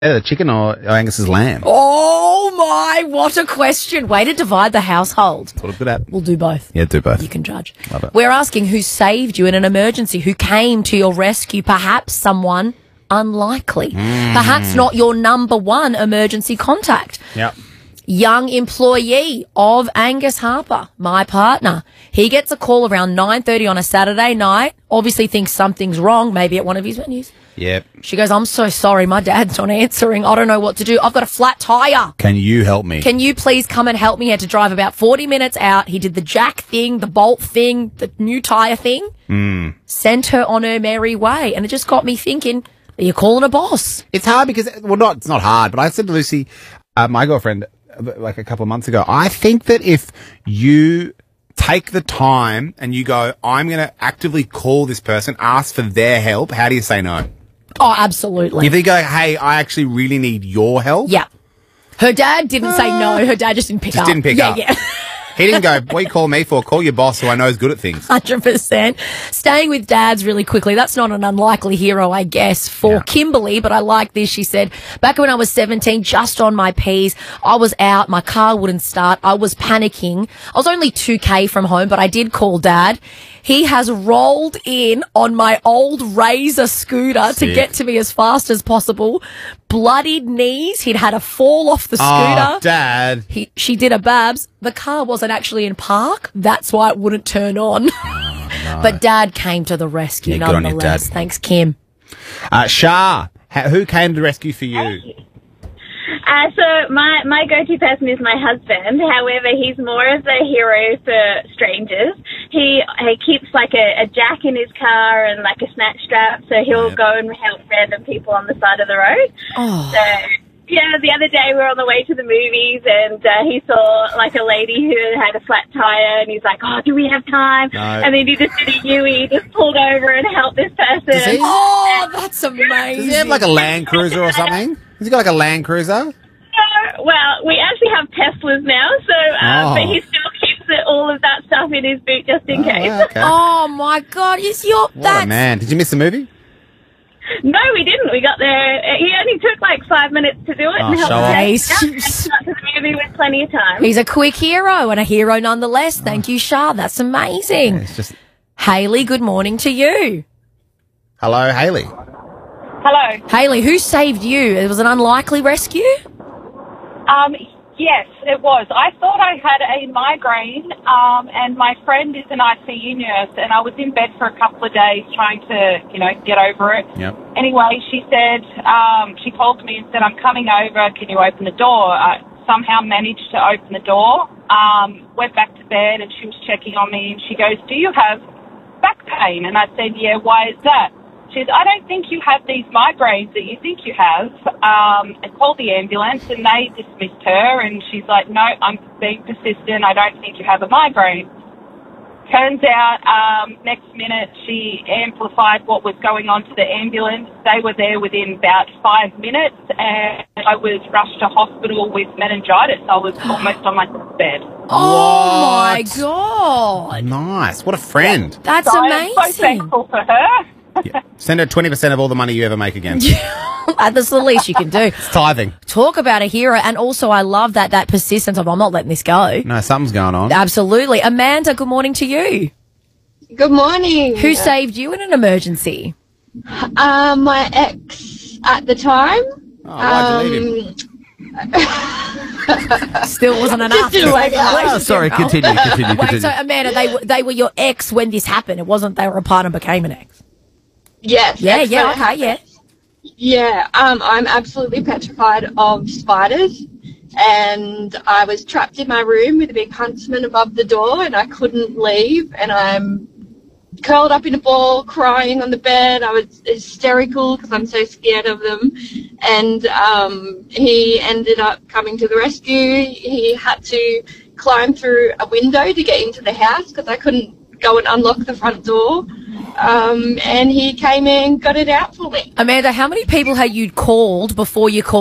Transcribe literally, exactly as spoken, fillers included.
Yeah, the chicken or Angus's lamb? Oh, my, what a question. Way to divide the household. That's what I'm good at. We'll do both. Yeah, do both. You can judge. Love it. We're asking who saved you in an emergency, who came to your rescue, perhaps someone unlikely, Mm. perhaps not your number one emergency contact. Yep. Young employee of Angus Harper, my partner. He gets a call around nine thirty on a Saturday night, obviously thinks something's wrong, maybe at one of his venues. Yep. She goes, I'm so sorry, my dad's not answering. I don't know what to do. I've got a flat tyre. Can you help me? Can you please come and help me? He had to drive about forty minutes out. He did the jack thing, the bolt thing, the new tyre thing. Mm. Sent her on her merry way. And it just got me thinking, are you calling a boss? It's hard because, well, not it's not hard, but I said to Lucy, uh, my girlfriend, uh, like a couple of months ago, I think that if you take the time and you go, I'm going to actively call this person, ask for their help, how do you say no? Oh, absolutely. If they go, hey, I actually really need your help. Yeah. Her dad didn't say no. Her dad just didn't pick Just up. didn't pick yeah, up. Yeah, He didn't go, what you call me for? Call your boss who I know is good at things. one hundred percent. Staying with dads really quickly. That's not an unlikely hero, I guess, for Yeah. Kimberly, but I like this. She said, back when I was seventeen, just on my P's, I was out. My car wouldn't start. I was panicking. I was only two K from home, but I did call dad. He has rolled in on my old Razor scooter to Sick. get to me as fast as possible. Bloodied knees. He'd had a fall off the scooter. Oh, Dad. He, she did a Babs. The car wasn't actually in park. That's why it wouldn't turn on. But Dad came to the rescue Yeah, good on you, nonetheless. Dad. Thanks, Kim. Uh, Shah, ha- who came to the rescue for you? Uh, so my, my go-to person is my husband. However, he's more of a hero for strangers. He he keeps like a, a jack in his car and like a snatch strap, so he'll Yep. go and help random people on the side of the road. Oh. So yeah, the other day we were on the way to the movies and uh, he saw like a lady who had a flat tire and he's like, oh, do we have time? No. And then he just did a Yui, just pulled over and helped this person. Does he? Oh, that's amazing. Does he have like a Land Cruiser or something? Has he got like a Land Cruiser? No, well, we actually have Teslas now, so um, Oh. but he still keeps it, all of that stuff in his boot just in Oh, case. wow, okay. Oh, my God. Is your... What that's, a man. Did you miss the movie? No, we didn't. We got there. He only took like five minutes to do it Oh, and helped show us off. Nice. out and got to the movie with plenty of time. He's a quick hero and a hero nonetheless. Thank you, Shah. That's amazing. It's just. Haley, good morning to you. Hello, Haley. Hello. Haley, who saved you? It was an unlikely rescue? Um, yes, it was. I thought I had a migraine, um, and my friend is an I C U nurse, and I was in bed for a couple of days trying to, you know, get over it. Yep. Anyway, she said, um, she called me and said, I'm coming over, can you open the door? I somehow managed to open the door, um, went back to bed, and she was checking on me, and she goes, do you have back pain? And I said, yeah, why is that? She said, I don't think you have these migraines that you think you have. Um, and called the ambulance and they dismissed her and she's like, no, I'm being persistent. I don't think you have a migraine. Turns out, um, next minute she amplified what was going on to the ambulance. They were there within about five minutes and I was rushed to hospital with meningitis. I was almost on my bed. Oh, my What? God. Nice. What a friend. That's So I'm so amazing. thankful for her. Yeah. Send her twenty percent of all the money you ever make again. That's the least you can do. It's tithing. Talk about a hero. And also, I love that that persistence of, I'm not letting this go. No, something's going on. Absolutely. Amanda, good morning to you. Good morning. Who saved you in an emergency? Uh, my ex at the time. Oh, why'd you leave him? Still wasn't enough. didn't work out. Oh, sorry, continue, continue, Wait, continue. so Amanda, they were they were your ex when this happened. It wasn't they were a partner and became an ex. Yes. Yeah, ex yeah, when it okay, yeah. Yeah, um, I'm absolutely petrified of spiders, and I was trapped in my room with a big huntsman above the door, and I couldn't leave, and I'm curled up in a ball, crying on the bed. I was hysterical because I'm so scared of them, and um, he ended up coming to the rescue. He had to climb through a window to get into the house because I couldn't go and unlock the front door. Um, and he came in, got it out for me. Amanda, how many people had you called before you called